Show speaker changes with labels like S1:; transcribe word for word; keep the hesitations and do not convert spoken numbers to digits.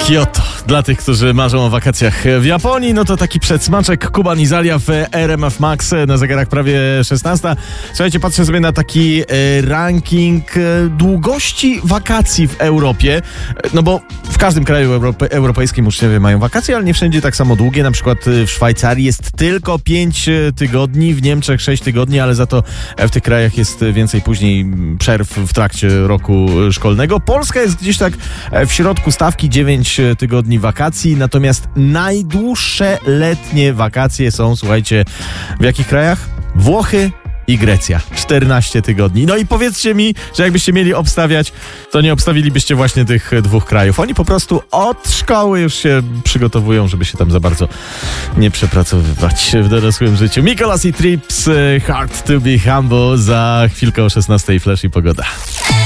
S1: Kyoto. Dla tych, którzy marzą o wakacjach w Japonii, no to taki przedsmaczek. Kuban i Zalia w R M F Max, na zegarach prawie szesnasta. Słuchajcie, patrzę sobie na taki e, ranking e, długości wakacji w Europie, no bo w każdym kraju Europy, europejskim uczniowie mają wakacje, ale nie wszędzie tak samo długie. Na przykład w Szwajcarii jest tylko pięć tygodni, w Niemczech sześć tygodni, ale za to w tych krajach jest więcej później przerw w trakcie roku szkolnego. Polska jest gdzieś tak w środku stawki, dziewięć tygodni wakacji, natomiast najdłuższe letnie wakacje są, słuchajcie, w jakich krajach? Włochy i Grecja. czternaście tygodni. No i powiedzcie mi, że jakbyście mieli obstawiać, to nie obstawilibyście właśnie tych dwóch krajów. Oni po prostu od szkoły już się przygotowują, żeby się tam za bardzo nie przepracowywać w dorosłym życiu. Mikolas i Trips, Hard to be Humble, za chwilkę o szesnastej Flash i pogoda.